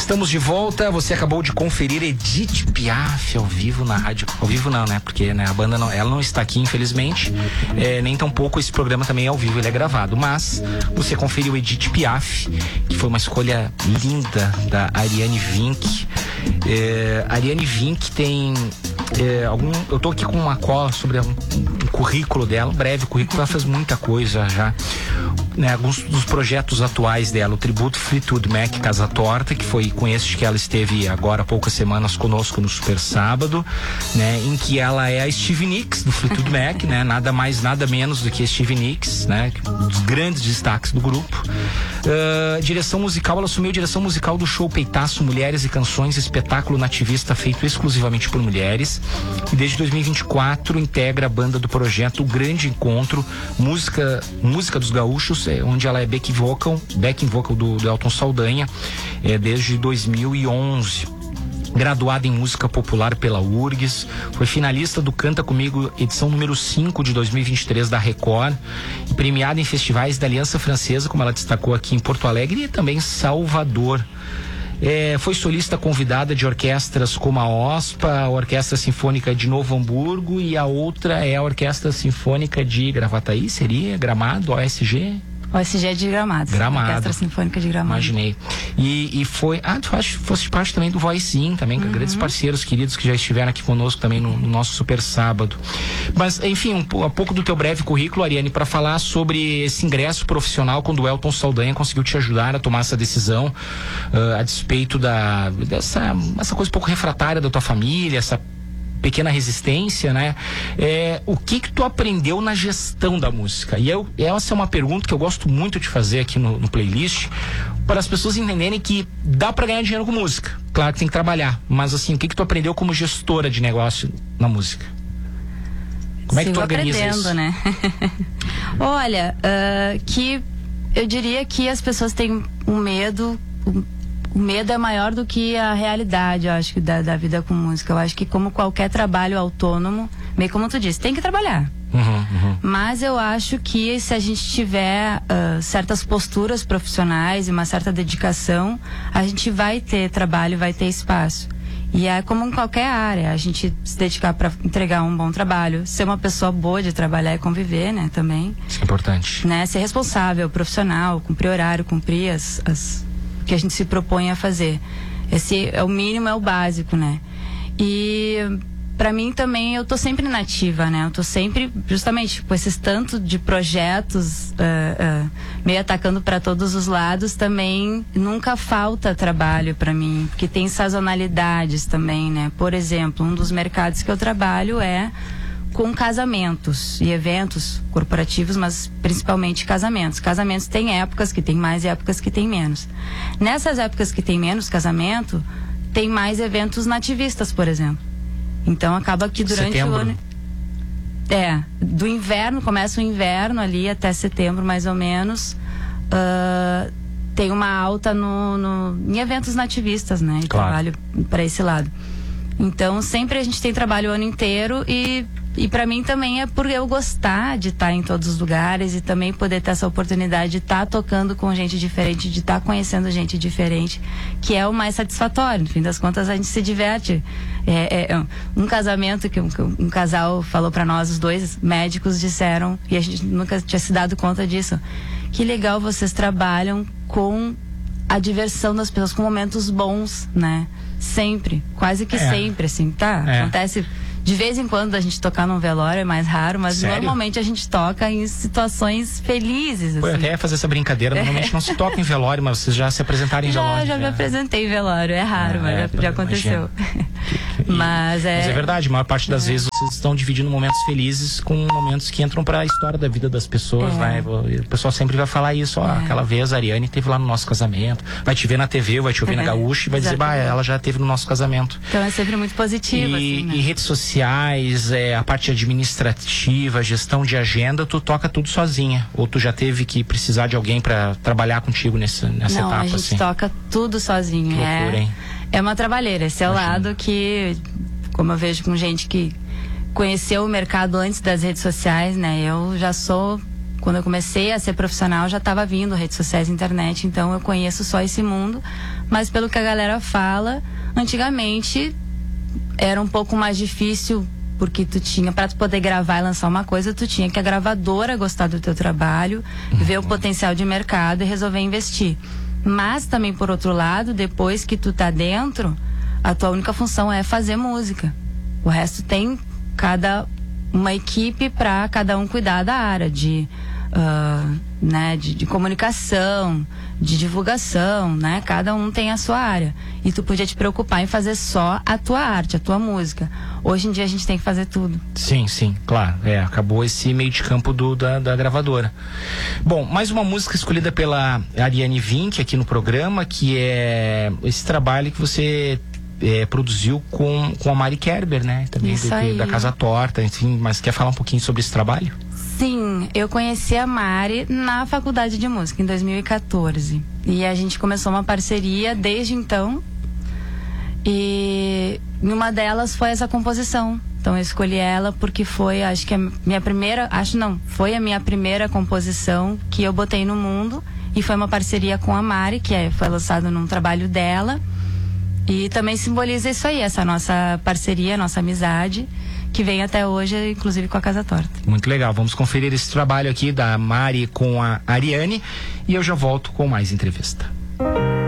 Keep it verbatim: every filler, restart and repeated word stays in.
Estamos de volta. Você acabou de conferir Edith Piaf ao vivo na rádio. Ao vivo não, né? Porque né, a banda não, ela não está aqui, infelizmente. É, nem tampouco esse programa também é ao vivo, ele é gravado. Mas você conferiu Edith Piaf, que foi uma escolha linda da Ariane Vink. É, Ariane Vink tem é, algum. Eu tô aqui com uma cola sobre um, um currículo dela, um breve currículo. Ela fez muita coisa já. Né, alguns dos projetos atuais dela, o tributo Fleetwood Mac Casa Torta, que foi com esse que ela esteve agora há poucas semanas conosco no Super Sábado, né, em que ela é a Stevie Nicks do Fleetwood Mac, né, nada mais, nada menos do que a Stevie Nicks, né, um dos grandes destaques do grupo. Uh, direção musical, ela assumiu a direção musical do show Peitaço Mulheres e Canções, espetáculo nativista feito exclusivamente por mulheres, e desde dois mil e vinte e quatro integra a banda do projeto O Grande Encontro, música, música dos gaúchos, onde ela é back vocal, backing vocal do, do Elton Saldanha, é, desde dois mil e onze. Graduada em música popular pela U R G S, foi finalista do Canta Comigo, edição número cinco de dois mil e vinte e três da Record, e premiada em festivais da Aliança Francesa, como ela destacou aqui em Porto Alegre e também em Salvador. É, foi solista convidada de orquestras como a OSPA, a Orquestra Sinfônica de Novo Hamburgo, e a outra é a Orquestra Sinfônica de Gravataí, seria? Gramado, O S G? O S G de Gramado. Gramado. Orquestra Sinfônica de Gramado. Imaginei. E, e foi... Ah, tu acha que fosse parte também do Voice In, também, com uhum. grandes parceiros queridos que já estiveram aqui conosco também no, no nosso Super Sábado. Mas, enfim, um, um pouco do teu breve currículo, Ariane, para falar sobre esse ingresso profissional, quando o Elton Saldanha conseguiu te ajudar a tomar essa decisão, uh, a despeito da, dessa essa coisa um pouco refratária da tua família, essa pequena resistência, né? É, o que que tu aprendeu na gestão da música? E eu, essa é uma pergunta que eu gosto muito de fazer aqui no, no playlist, para as pessoas entenderem que dá para ganhar dinheiro com música. Claro que tem que trabalhar, mas assim, o que que tu aprendeu como gestora de negócio na música? Como é que tu organiza aprendendo, isso? Né? Olha, uh, que eu diria que as pessoas têm um medo... Um, O medo é maior do que a realidade, eu acho, da, da vida com música. Eu acho que, como qualquer trabalho autônomo, meio como tu disse, tem que trabalhar. Uhum, uhum. Mas eu acho que se a gente tiver uh, certas posturas profissionais e uma certa dedicação, a gente vai ter trabalho, vai ter espaço. E é como em qualquer área, a gente se dedicar para entregar um bom trabalho, ser uma pessoa boa de trabalhar e conviver, né, também. Isso é importante. Né, ser responsável, profissional, cumprir horário, cumprir as... as que a gente se propõe a fazer. Esse é o mínimo, é o básico, né? E pra mim também, eu tô sempre nativa, né? Eu tô sempre, justamente, com esses tanto de projetos uh, uh, meio atacando para todos os lados, também nunca falta trabalho para mim, porque tem sazonalidades também, né? Por exemplo, um dos mercados que eu trabalho é com casamentos e eventos corporativos, mas principalmente casamentos. Casamentos tem épocas que tem mais e épocas que tem menos. Nessas épocas que tem menos casamento, tem mais eventos nativistas, por exemplo. Então acaba que durante setembro. o ano... É, do inverno, começa o inverno ali até setembro, mais ou menos, uh, tem uma alta no, no, em eventos nativistas, né? E claro. Trabalho para esse lado. Então sempre a gente tem trabalho o ano inteiro e E para mim também é por eu gostar de estar em todos os lugares e também poder ter essa oportunidade de estar tocando com gente diferente, de estar conhecendo gente diferente, que é o mais satisfatório. No fim das contas, a gente se diverte. É, é, um casamento que um, um casal falou para nós, os dois médicos disseram, e a gente nunca tinha se dado conta disso, que legal, vocês trabalham com a diversão das pessoas, com momentos bons, né? Sempre, quase que é. sempre, assim, tá? É. Acontece... De vez em quando a gente tocar num velório é mais raro, mas Sério? normalmente a gente toca em situações felizes. Assim. Pô, eu até ia fazer essa brincadeira, normalmente é. não se toca em velório, mas vocês já se apresentaram em já, velório. Já, já me apresentei em velório, é raro, é, mas é, já, já aconteceu. E, mas, é... mas é verdade, a maior parte das é. vezes vocês estão dividindo momentos felizes com momentos que entram para a história da vida das pessoas, é. né? O pessoal sempre vai falar isso, ó, é. aquela vez a Ariane esteve lá no nosso casamento, vai te ver na T V, vai te ouvir é. na Gaúcha e vai dizer, bah, ela já esteve no nosso casamento. Então é sempre muito positivo, e, assim, né? E redes sociais, é, a parte administrativa, gestão de agenda, tu toca tudo sozinha? Ou tu já teve que precisar de alguém para trabalhar contigo nessa, nessa Não, etapa? A gente assim? toca tudo sozinho. Que loucura, é, hein? é uma trabalheira. Esse é o lado que, como eu vejo com gente que conheceu o mercado antes das redes sociais, né? Eu já sou Quando eu comecei a ser profissional, já estava vindo redes sociais e internet, então eu conheço só esse mundo. Mas pelo que a galera fala, antigamente era um pouco mais difícil, porque tu tinha, para tu poder gravar e lançar uma coisa, tu tinha que a gravadora gostar do teu trabalho, uhum. ver o potencial de mercado e resolver investir. Mas também, por outro lado, depois que tu tá dentro, a tua única função é fazer música. O resto tem cada uma equipe para cada um cuidar da área de, uh, né, de, de comunicação, de divulgação, né? Cada um tem a sua área. E tu podia te preocupar em fazer só a tua arte, a tua música. Hoje em dia a gente tem que fazer tudo. Sim, sim, claro. É, acabou esse meio de campo do, da, da gravadora. Bom, mais uma música escolhida pela Ariane Vink aqui no programa, que é esse trabalho que você é, produziu com, com a Mari Kerber, né? Também Isso do, aí. da Casa Torta, enfim. Mas quer falar um pouquinho sobre esse trabalho? Sim, eu conheci a Mari na faculdade de música, em dois mil e quatorze. E a gente começou uma parceria desde então. E uma delas foi essa composição. Então eu escolhi ela porque foi, acho que a minha primeira, acho não, foi a minha primeira composição que eu botei no mundo. E foi uma parceria com a Mari, que é, foi lançado num trabalho dela. E também simboliza isso aí, essa nossa parceria, nossa amizade, que vem até hoje, inclusive com a Casa Torta. Muito legal, vamos conferir esse trabalho aqui da Mari com a Ariane e eu já volto com mais entrevista.